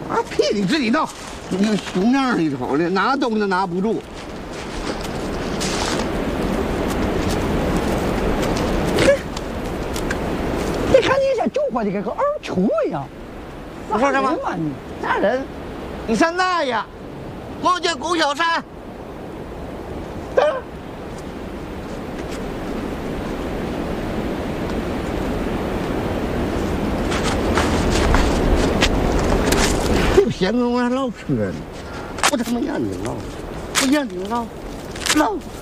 啊，屁你自己弄！你熊样你瞅的，拿东西拿不住。 你看你这就活的跟个二球一样。 我说什么？ 你啥人？你上那呀？光见龚小山。等。有闲工夫还唠嗑呢，我他妈让你唠，我让你唠，唠。